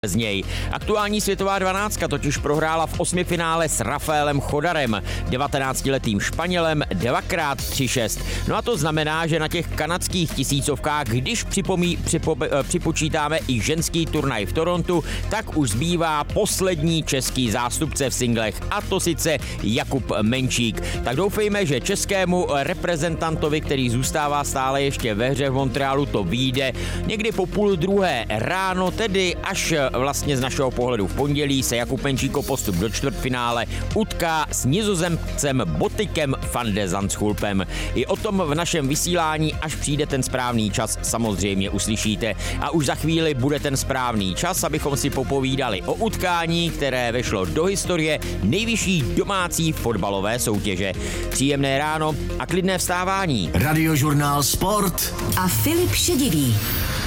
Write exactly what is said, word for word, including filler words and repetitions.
z něj. Aktuální světová dvanáctka totiž prohrála v osmifinále s Rafaelem Chodarem, devatenáctiletým Španělem, dvakrát tři šest. No a to znamená, že na těch kanadských tisícovkách, když připomí, připo, připočítáme i ženský turnaj v Torontu, tak už zbývá poslední český zástupce v singlech, a to sice Jakub Menčík. Tak doufejme, že českému reprezentantovi, který zůstává stále ještě ve hře v Montrealu, to vyjde někdy po půl druhé ráno, tedy až vlastně z našeho pohledu v pondělí se Jakub Menčík o postup do čtvrtfinále utká s Nizozemcem Botikem van de Zandschulpem. I o tom v našem vysílání, až přijde ten správný čas, samozřejmě uslyšíte. A už za chvíli bude ten správný čas, abychom si popovídali o utkání, které vešlo do historie nejvyšší domácí fotbalové soutěže. Příjemné ráno a klidné vstávání. Radiožurnál Sport a Filip Šedivý.